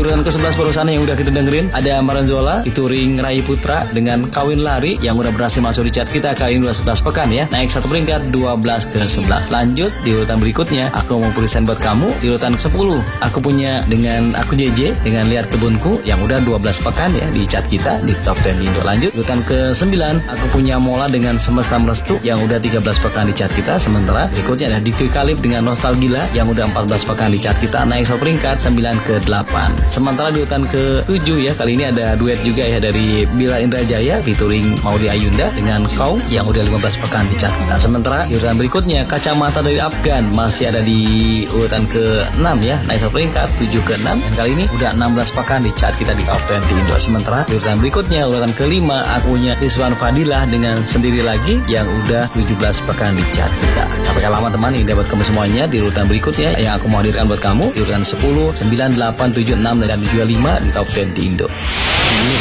urutan ke-11 barusan yang udah kita dengerin ada Maranzola featuring Rai Putra dengan Kawin Lari yang udah berhasil masuk di chart kita kali ini 11 pekan ya. Naik satu peringkat 12 ke 11. Lanjut di urutan berikutnya, Aku Mau Tulisan Buat Kamu di urutan ke-10. Aku punya dengan Aku JJ dengan Lihat Kebunku yang udah 12 pekan ya di chart kita di top 10 Indo. Lanjut urutan ke-9, Aku Punya Mola dengan Semesta Merestu yang udah 13 pekan di chart kita. Sementara berikutnya ada Diki Kalib dengan Nostalgila yang udah 14 pekan di chart kita, naik satu peringkat 9 ke 8. Sementara di urutan ke-7 ya, kali ini ada duet juga ya dari Bila Indrajaya featuring Maudy Ayunda dengan Kau yang udah 15 pekan di chart kita. Sementara di urutan berikutnya Kacamata dari Afgan masih ada di urutan ke-6 ya, naik satu peringkat 7 ke 6. Dan kali ini udah 16 pekan di chart kita di top 20 Indo. Sementara di urutan berikutnya urutan ke-5 Aku Punya Rizwan Fadilah dengan Sendiri Lagi yang udah 17 pekan di chart kita. Sampai lama teman, ini dapat kamu semuanya di urutan berikutnya yang aku mau hadirkan buat kamu di urutan 10, 9, 8, 7, 6 dan juga 5 di top 20 Indo.